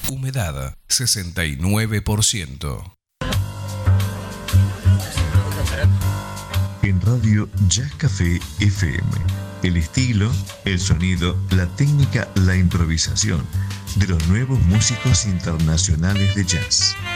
Humedad 69%. En Radio Jazz Café FM, el estilo, el sonido, la técnica, la improvisación de los nuevos músicos internacionales de jazz.